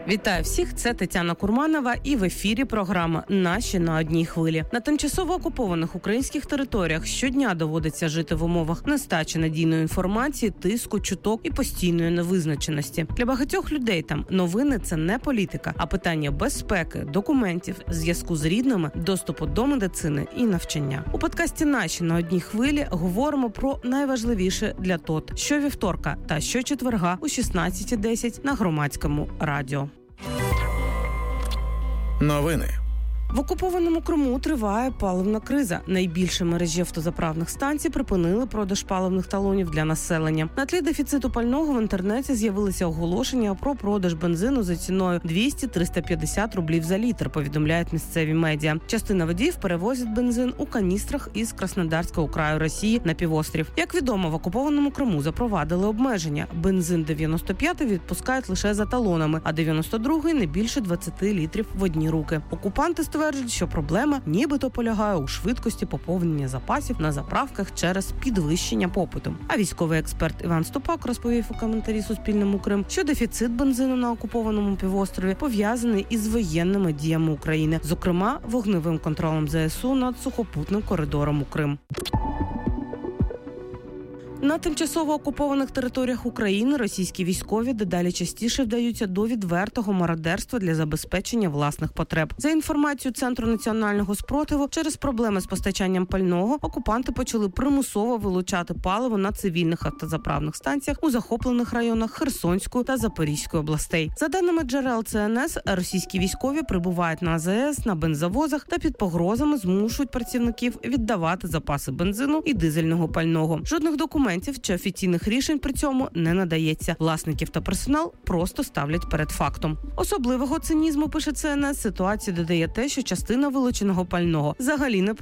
Вітаю всіх, це Тетяна Курманова і в ефірі програма «Наші на одній хвилі». На тимчасово окупованих українських територіях щодня доводиться жити в умовах нестачі надійної інформації, тиску, чуток і постійної невизначеності. Для багатьох людей там новини – це не політика, а питання безпеки, документів, зв'язку з рідними, доступу до медицини і навчання. У подкасті «Наші на одній хвилі» говоримо про найважливіше для ТОТ щовівторка та щочетверга о 16:10 на Громадському радіо. Новини. В окупованому Криму триває паливна криза. Найбільші мережі автозаправних станцій припинили продаж паливних талонів для населення. На тлі дефіциту пального в інтернеті з'явилися оголошення про продаж бензину за ціною 200-350 рублів за літр, повідомляють місцеві медіа. Частина водіїв перевозять бензин у каністрах із Краснодарського краю Росії на півострів. Як відомо, в окупованому Криму запровадили обмеження. Бензин 95 відпускають лише за талонами, а 92 не більше 20 літрів в одні руки. Окупанти стверджують, що проблема нібито полягає у швидкості поповнення запасів на заправках через підвищення попиту. А військовий експерт Іван Ступак розповів у коментарі Суспільному Крим, що дефіцит бензину на окупованому півострові пов'язаний із воєнними діями України, зокрема вогневим контролем ЗСУ над сухопутним коридором у Крим. На тимчасово окупованих територіях України російські військові дедалі частіше вдаються до відвертого мародерства для забезпечення власних потреб. За інформацією Центру національного спротиву, через проблеми з постачанням пального окупанти почали примусово вилучати паливо на цивільних автозаправних станціях у захоплених районах Херсонської та Запорізької областей. За даними джерел ЦНС, російські військові прибувають на АЗС, на бензовозах та під погрозами змушують працівників віддавати запаси бензину і дизельного пального. Жодних документів чи офіційних рішень при цьому не надається. Власників та персонал просто ставлять перед фактом. Особливого цинізму, пише ЦНС, ситуації додає те, що частина вилученого пального взагалі не